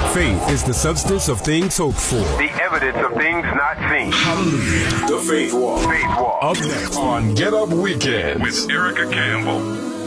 Faith is the substance of things hoped for. The evidence of things not seen. Hallelujah. The Faith Walk. Faith Walk. Up next on Get Up Weekend With Erica Campbell.